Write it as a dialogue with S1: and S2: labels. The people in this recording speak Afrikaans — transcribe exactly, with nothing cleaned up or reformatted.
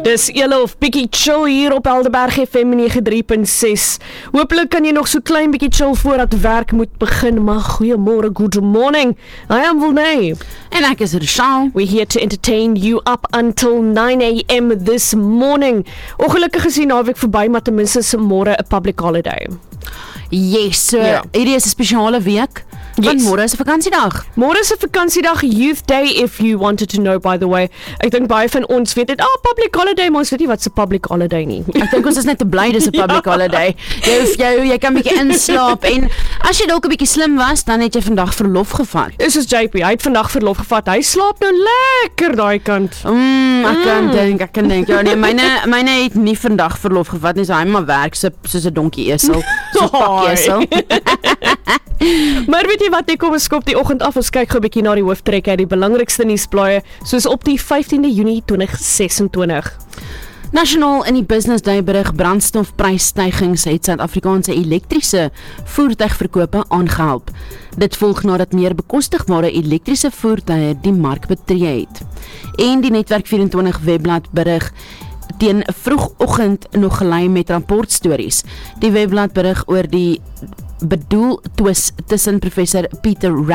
S1: Dis julle of bietjie chill hier op Helderberg F M nege drie punt ses. Hoopelik kan jy nog so klein bietjie chill voordat werk moet begin, maar goeiemôre, good morning. I am Wilnay.
S2: En ek is Rochelle.
S1: We're here to entertain you up until nine a m this morning. Ongelukkig is die naweek verby, maar ten minste is môre 'n public holiday.
S2: Yes, so
S1: Ja.
S2: hierdie is 'n spesiale week. Want
S1: Yes.
S2: môre is 'n vakansiedag.
S1: Môre is 'n vakansiedag, Youth Day, if you wanted to know, by the way. Ek dink baie van ons weet dit, ah, public holiday, maar ons weet nie wat 'n public holiday nie.
S2: Ek dink ons is net te bly dis 'n public
S1: Ja.
S2: holiday. Jy hoef jy jy kan bietjie inslaap en as jy dalk 'n bietjie slim was, dan het jy vandag verlof gevat.
S1: Dis soos J P, hy het vandag verlof gevat. Hy slaap nou lekker daai kant.
S2: Mm, ek kan dink, ek kan dink. Ja nee, myne myne het nie vandag verlof gevat nie, so hy maar werk so soos 'n donkie esel, so 'n pakjesel.
S1: Maar weet jy wat, ek kom ons skop die oggend af, ons kyk gou 'n bietjie na die hooftrekke uit die belangrikste nuusblaaie, soos op die vyftiende Junie twintig ses en twintig.
S2: Nasionaal in die Business Day berig brandstofprysstygings het Suid-Afrikaanse elektriese voertuigverkope aangehelp. Dit volg nadat meer bekostigbare elektriese voertuie die mark betree het. En die Netwerk vyf en twintig webblad berig teen vroegoggend nog gelei met rapportstories. Die webblad berig oor die bedoel twis tussen professor Peter